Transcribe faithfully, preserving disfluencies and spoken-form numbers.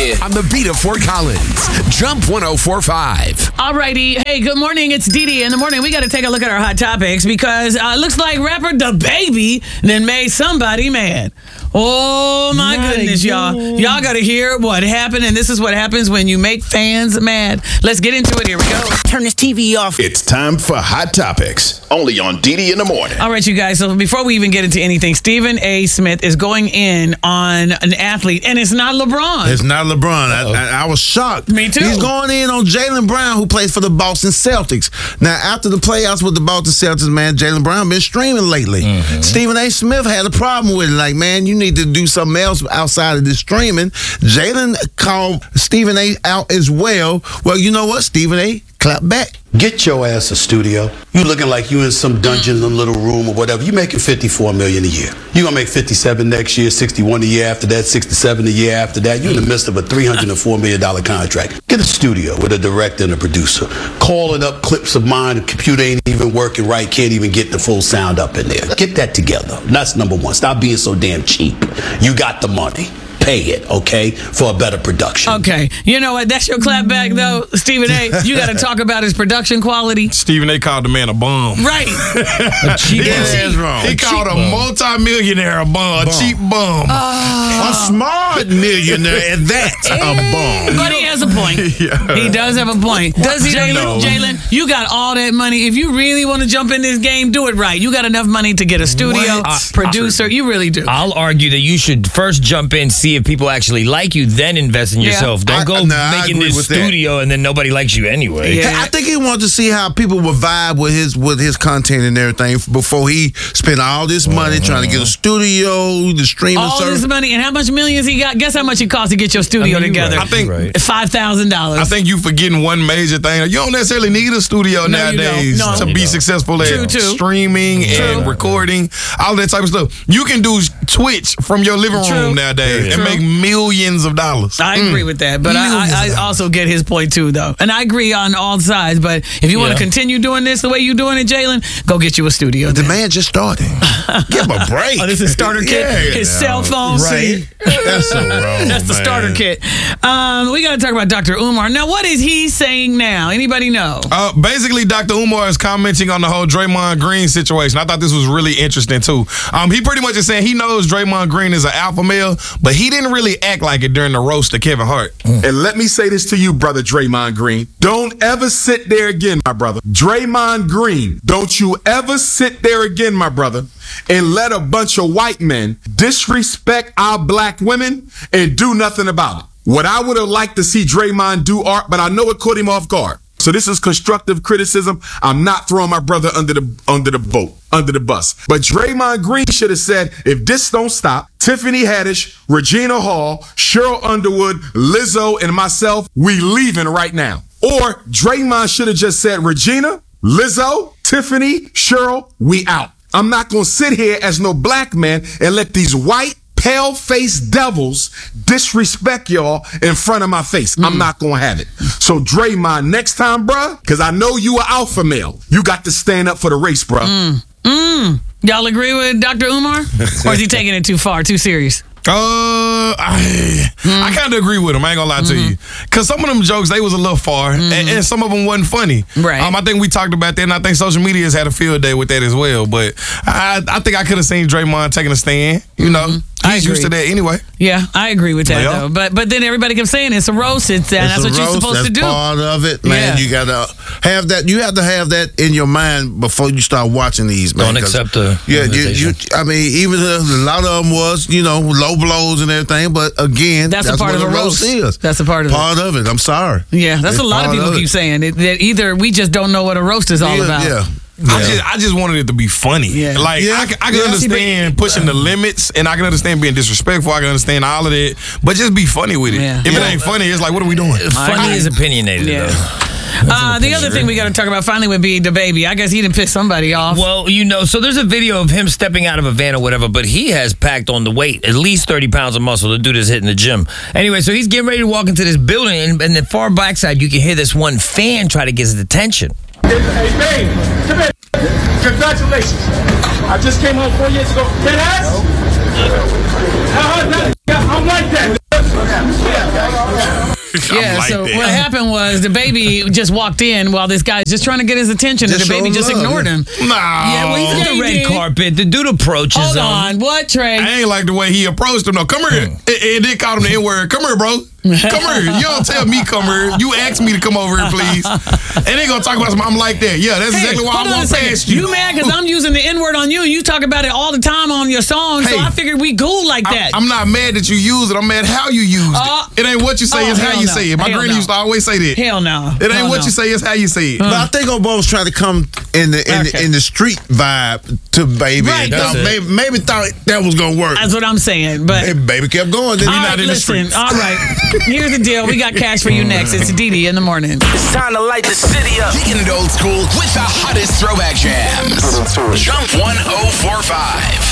Yeah. On the beat of Fort Collins. Jump one oh four point five. All righty. Hey, good morning. It's Dee Dee. In the morning, we got to take a look at our hot topics because uh, it looks like rapper DaBaby then made somebody mad. Oh, my Not goodness, again. y'all. Y'all got to hear what happened, and this is what happens when you make fans mad. Let's get into it. Here we go. Turn this T V off. It's time for Hot Topics, only on Dee Dee in the morning. All right, you guys. So before we even get into anything, Stephen A. Smith is going in on an athlete, and it's not LeBron. It's not LeBron. I, I, I was shocked. Me too. He's going in on Jaylen Brown, who plays for the Boston Celtics. Now, after the playoffs with the Boston Celtics, man, Jaylen Brown been streaming lately. Mm-hmm. Stephen A. Smith had a problem with it. Like, man, you need to do something else outside of this streaming. Jaylen called Stephen A. out as well. Well, you know what? Stephen A. clapped back. Get your ass a studio. You looking like you in some dungeon, in a little room or whatever. You making fifty-four million dollars a year. You gonna make fifty-seven next year, sixty-one the year after that, sixty-seven the year after that. You in the midst of a three hundred four million dollars contract. Get a studio with a director and a producer. Calling up clips of mine. The computer ain't even working right. Can't even get the full sound up in there. Get that together. That's number one. Stop being so damn cheap. You got the money. Pay it, okay, for a better production. Okay. You know what? That's your clap back, though, Stephen A. You got to talk about his production quality. Stephen A. called the man a bum. Right. A cheap yeah, bum. That's wrong. He a called a bum. multi-millionaire a bum, bum. a cheap bum. Uh, a smart millionaire at that, a bum. But he has a point. Yeah. He does have a point. Does he, Jaylen? No. Jaylen, you got all that money. If you really want to jump in this game, do it right. You got enough money to get a studio, I, producer. I, you really do. I'll argue that you should first jump in, see if people actually like you, then invest in yourself. Yeah. Don't go I, nah, making this studio that. and then nobody likes you anyway. Yeah. I think he wanted to see how people would vibe with his with his content and everything before he spent all this money uh-huh. trying to get a studio, the streaming all service. this money, and how much millions he got? Guess how much it cost to get your studio I mean, together? Right. I think right. five thousand dollars. I think you forgetting one major thing. You don't necessarily need a studio no, nowadays no. to You be don't. successful at True, too. streaming True. and recording, all that type of stuff. You can do Twitch from your living True. room nowadays True. and make millions of dollars. I agree mm. with that, but I, I, I also get his point too, though. And I agree on all sides, but if you want to Yeah. continue doing this the way you're doing it, Jaylen, go get you a studio. The then. man just started. Give him a break. Oh, this is starter kit. Yeah, His no. cell phone. Right. See? That's so wrong. That's the man. starter kit. Um, we got to talk about Doctor Umar. Now, what is he saying now? Anybody know? Uh, basically, Doctor Umar is commenting on the whole Draymond Green situation. I thought this was really interesting, too. Um, he pretty much is saying he knows Draymond Green is an alpha male, but he didn't really act like it during the roast of Kevin Hart. Mm. And let me say this to you, brother Draymond Green. Don't ever sit there again, my brother. Draymond Green, don't you ever sit there again, my brother, and let a bunch of white men disrespect our black women and do nothing about it. What I would have liked to see Draymond do, art, but I know it caught him off guard. So this is constructive criticism. I'm not throwing my brother under the under the boat, under the bus. But Draymond Green should have said, if this don't stop, Tiffany Haddish, Regina Hall, Cheryl Underwood, Lizzo, and myself, we leaving right now. Or Draymond should have just said, Regina, Lizzo, Tiffany, Cheryl, we out. I'm not going to sit here as no black man and let these white, pale-faced devils disrespect y'all in front of my face. Mm. I'm not going to have it. So, Draymond, next time, bruh, because I know you are alpha male, you got to stand up for the race, bruh. Mm. Mm. Y'all agree with Doctor Umar? Or is he taking it too far, too serious? Uh, I, mm. I kind of agree with him. I ain't gonna lie mm-hmm. to you, cause some of them jokes they was a little far, mm-hmm. and, and some of them wasn't funny. Right. Um, I think we talked about that, and I think social media has had a field day with that as well. But I, I think I could have seen Draymond taking a stand. You know, mm-hmm. he's used to that anyway. Yeah, I agree with that yeah. though. But but then everybody kept saying it's a roast. It's, and that's it's what roast, you're supposed that's to do. Part of it, man. Yeah. You gotta have that. You have to have that in your mind before you start watching these. Man, Don't accept the yeah. You, you, I mean, even a lot of them was you know low blows and everything. But again, that's, that's a part what of a the roast roast. is. That's a part of part it. of it. I'm sorry. Yeah, that's it's a lot of people of keep saying it, that either we just don't know what a roast is all yeah, about. Yeah. Yeah. I just I just wanted it to be funny. Yeah. Like yeah. I, I can yeah. understand pushing the limits, and I can understand being disrespectful. I can understand all of that, but just be funny with it. Yeah. If yeah. it ain't funny, it's like, what are we doing? Funny is opinionated, yeah. though. Uh, the other thing we got to talk about finally would be DaBaby. I guess he didn't piss somebody off. Well, you know, so there's a video of him stepping out of a van or whatever, but he has packed on the weight, at least thirty pounds of muscle. The dude is hitting the gym. Anyway, so he's getting ready to walk into this building, and, and the far backside, you can hear this one fan try to get his attention. Hey, babe, come here. Congratulations. I just came home four years ago. Dead ass? Uh, that, yeah, I'm like that. Yeah, like so that. what happened was the baby just walked in while this guy's just trying to get his attention, and Just the baby show just love, ignored yeah. him. No. Yeah, well, he's The Yeah, red he did. carpet. The dude approaches Hold him. on, what, Trey? I ain't like the way he approached him. No, come here. And and they called him the N-word. Come here, bro. Come here. You don't tell me come here. You ask me to come over here, please. And they gonna talk about something. I'm like that. Yeah, that's Hey, exactly why hold I on a walk second. past you. You mad because I'm using the N-word on you, and you talk about it all the time on your song, so Hey. I figured we cool like that. I'm not mad that you use it. I'm mad how you used Uh, it. It ain't what you say, oh, it's how hell you no. say it. My Hell granny no. used to always say that. Hell no. It ain't Hell what no. you say, it's how you say it. But I think Obo was trying to come in the in, Okay. the, in the street vibe to baby. Right, and that's thought, it. maybe, maybe thought that was gonna work. That's what I'm saying, but... Hey, baby kept going. Then All he right, not in the listen. streets. All right. Here's the deal. We got cash for you next. It's Didi in the morning. It's time to light the city up. Kicking it old school with the hottest throwback jams. Jump one oh four five.